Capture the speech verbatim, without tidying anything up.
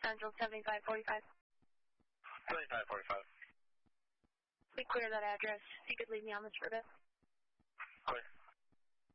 Central seventy-five forty-five. seventy-five forty-five. We clear that address. If you could leave me on this for a bit. Okay.